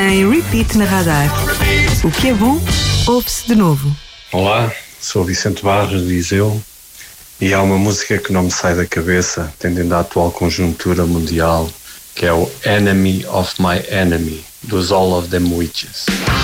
em repeat na Radar. O que é bom, ouve-se de novo. Olá, sou Vicente Barros de Viseu e há uma música que não me sai da cabeça, tendendo à atual conjuntura mundial, que é o Enemy of My Enemy, dos All of Them Witches.